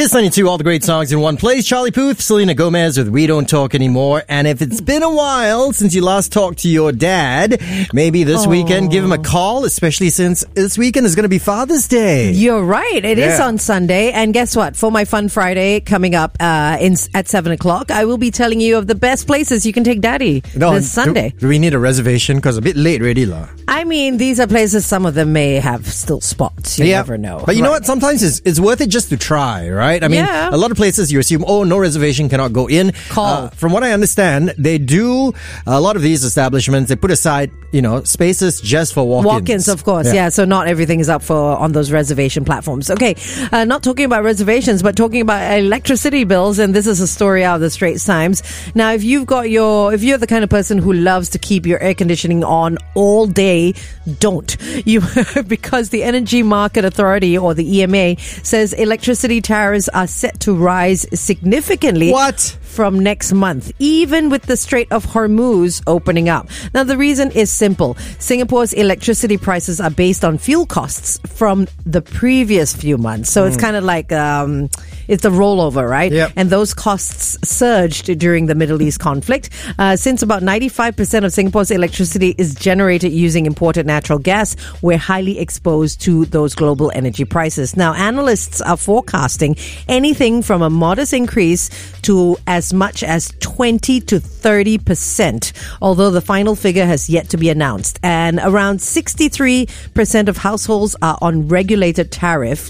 Kiss 92, all the great songs in one place. Charlie Puth, Selena Gomez with We Don't Talk Anymore. And if it's been a while since you last talked to your dad, maybe this weekend give him a call, especially since this weekend is going to be Father's Day. You're right. It is on Sunday. And guess what? For my Fun Friday coming up at 7 o'clock, I will be telling you of the best places you can take Daddy this Sunday. Do we need a reservation? Because a bit late already, lah. I mean, these are places, some of them may have still spots. You never know. But you know what? Sometimes it's worth it just to try, right? I mean, a lot of places you assume, no reservation, cannot go in. Call. From what I understand, they do, a lot of these establishments, they put aside, spaces just for walk-ins. Walk-ins, of course, yeah. So not everything is up on those reservation platforms. Okay, not talking about reservations, but talking about electricity bills, and this is a story out of the Straits Times. Now, if you're the kind of person who loves to keep your air conditioning on all day, don't. Because the Energy Market Authority, or the EMA, says electricity tariffs are set to rise significantly. What? From next month, even with the Strait of Hormuz opening up. Now, the reason is simple. Singapore's electricity prices are based on fuel costs from the previous few months. So it's kind of like it's a rollover, right? Yep. And those costs surged during the Middle East conflict. Since about 95% of Singapore's electricity is generated using imported natural gas, we're highly exposed to those global energy prices. Now, analysts are forecasting anything from a modest increase to as much as 20 to 30%, although the final figure has yet to be announced. And around 63% of households are on the regulated tariff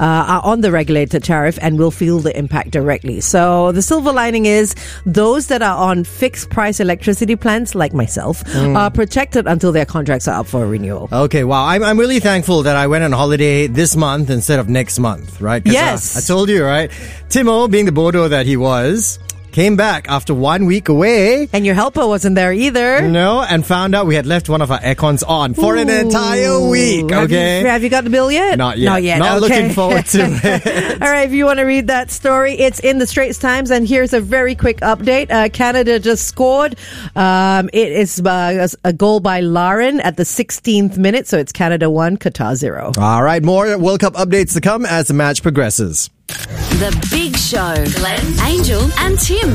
and will feel the impact directly. So the silver lining is those that are on fixed price electricity plans, like myself, are protected until their contracts are up for renewal. Okay, wow. I'm really thankful that I went on holiday this month instead of next month, right? Yes. I told you, right? Timo, being the bodo that he was, came back after 1 week away. And your helper wasn't there either. No, and found out we had left one of our aircons on for an entire week, okay? Have you got the bill yet? Not yet. Not yet. Not okay. looking forward to it. All right, if you want to read that story, it's in the Straits Times, and here's a very quick update. Canada just scored. It is a goal by Larin at the 16th minute, so it's Canada 1, Qatar 0. All right, more World Cup updates to come as the match progresses. The Big Show. Glenn, Angel, and Tim.